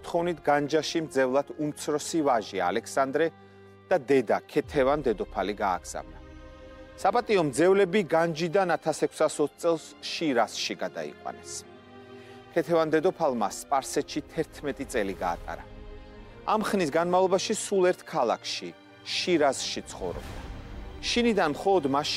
მოთხოვნით განჯაში მძევლად უმცროსი ვაჟი ალექსანდრე და დედა ქეთევან დედოფალი გააგზავნა. საპატიო მძევლები განჯიდან 1620 წელს შირაზში გადაიყვანეს. ქეთევან დედოფალმა სპარსეთში 11 წელი გაატარა. ამ ხნის განმავლობაში სულ ერთ ქალაქში, შირაზში ცხოვრობდა. შინიდან მხოლოდ